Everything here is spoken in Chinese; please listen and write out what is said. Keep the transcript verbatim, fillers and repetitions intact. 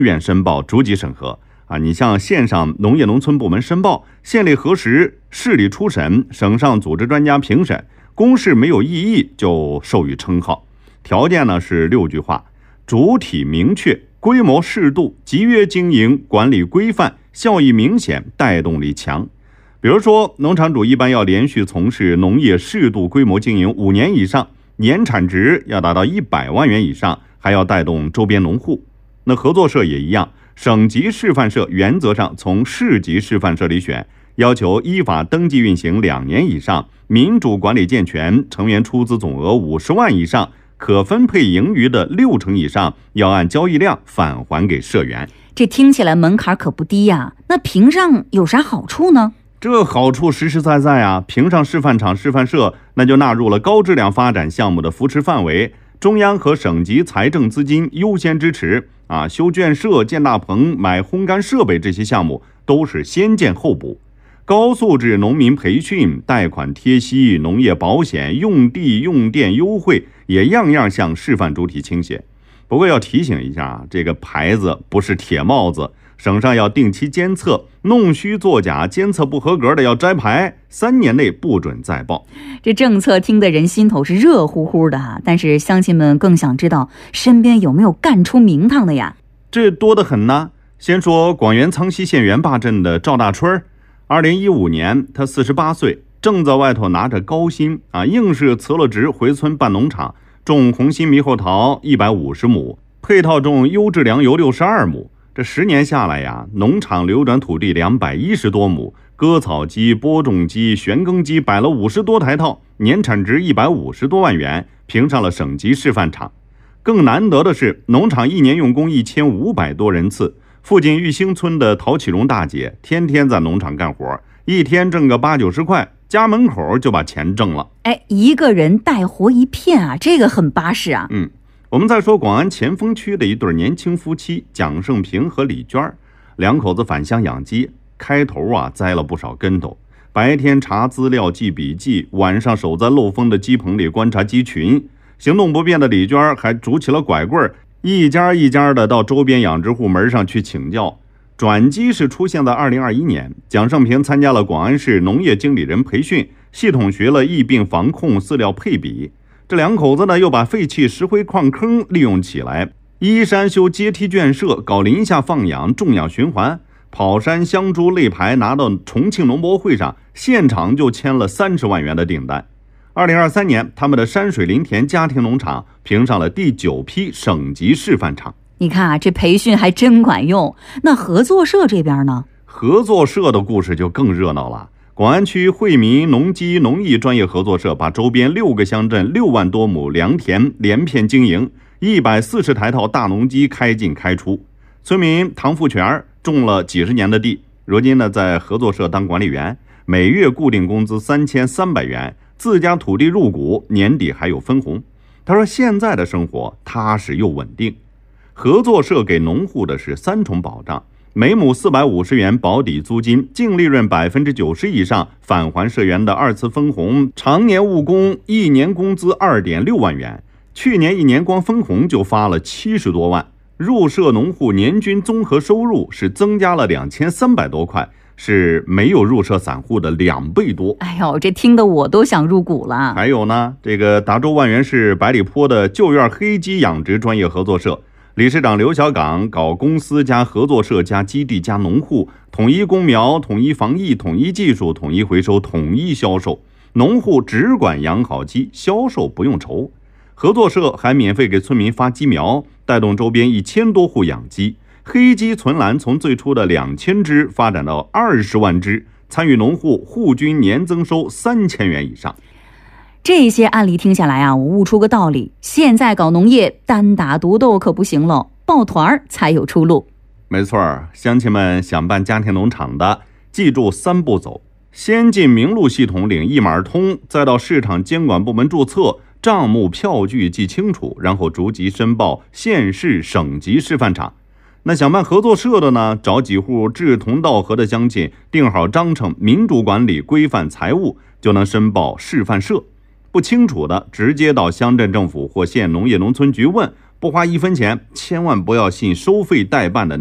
院申报逐级审核啊。你像县上农业农村部门申报，县里核实，市里初审，省上组织专家评审，公示没有异议就授予称号。条件呢是六句话：主体明确，规模适度，集约经营，管理规范，效益明显，带动力强。比如说，农场主一般要连续从事农业适度规模经营五年以上，年产值要达到一百万元以上，还要带动周边农户。那合作社也一样，省级示范社原则上从市级示范社里选，要求依法登记运行两年以上，民主管理健全，成员出资总额五十万以上，可分配盈余的六成以上要按交易量返还给社员。 这听起来门槛可不低呀，那评上有啥好处呢？ 这好处实实在在啊！评上示范场、示范社，那就纳入了高质量发展项目的扶持范围，中央和省级财政资金优先支持啊，修圈舍、建大棚、买烘干设备这些项目都是先建后补。高素质农民培训、贷款贴息、农业保险、用地用电优惠，也样样向示范主体倾斜。不过要提醒一下，这个牌子不是铁帽子，省上要定期监测，弄虚作假、监测不合格的要摘牌，三年内不准再报。 这政策听得人心头是热乎乎的哈，但是乡亲们更想知道身边有没有干出名堂的呀？ 这多得很呢。先说广元苍溪县元坝镇的赵大春，二零一五年他四十八岁，正在外头拿着高薪啊，硬是辞了职回村办农场，种红心猕猴桃一百五十亩，配套种优质粮油六十二亩。这十年下来呀，农场流转土地两百一十多亩，割草机、播种机、旋耕机摆了五十多台套，年产值一百五十多万元，评上了省级示范场。更难得的是，农场一年用工一千五百多人次。附近玉兴村的陶启荣大姐天天在农场干活，一天挣个八九十块，家门口就把钱挣了。 哎，一个人带活一片啊，这个很巴适啊。 嗯。我们再说广安前锋区的一对年轻夫妻蒋胜平和李娟，两口子返乡养鸡，开头啊栽了不少跟头，白天查资料记笔记，晚上守在漏风的鸡棚里观察鸡群。行动不便的李娟还拄起了拐棍，一家一家的到周边养殖户门上去请教。转机是出现在二零二一年，蒋胜平参加了广安市农业经理人培训，系统学了疫病防控、饲料配比。这两口子呢，又把废弃石灰矿坑利用起来，依山修阶梯圈舍，搞林下放养、种养循环。跑山香猪肋排拿到重庆农博会上，现场就签了三十万元的订单。二零二三年，他们的山水林田家庭农场评上了第九批省级示范场。 你看啊，这培训还真管用。那合作社这边呢？ 合作社的故事就更热闹了。广安区惠民农机农艺专业合作社把周边六个乡镇六万多亩良田连片经营，一百四十台套大农机开进开出。村民唐富全种了几十年的地，如今呢在合作社当管理员，每月固定工资三千三百元，自家土地入股，年底还有分红。他说现在的生活踏实又稳定。合作社给农户的是三重保障：每亩四百五十元保底租金，净利润百分之九十以上返还社员的二次分红，常年务工一年工资二点六万元，去年一年光分红就发了七十多万。入社农户年均综合收入是增加了两千三百多块，是没有入社散户的两倍多。 哎呦，这听得我都想入股了。 还有呢，这个达州万源市百里坡的旧院黑鸡养殖专业合作社，理事长刘小岗搞公司加合作社加基地加农户，统一供苗、统一防疫、统一技术、统一回收、统一销售，农户只管养好鸡，销售不用愁。合作社还免费给村民发鸡苗，带动周边一千多户养鸡。黑鸡存栏从最初的两千只发展到二十万只，参与农户户均年增收三千元以上。 这些案例听下来啊，我悟出个道理：现在搞农业单打独斗可不行了，抱团才有出路。 没错，乡亲们想办家庭农场的，记住三步走：先进名录系统领一码通，再到市场监管部门注册，账目票据记清楚，然后逐级申报县市省级示范场。那想办合作社的呢，找几户志同道合的乡亲，定好章程，民主管理，规范财务，就能申报示范社。不清楚的，直接到乡镇政府或县农业农村局问， 不花一分钱，千万不要信收费代办的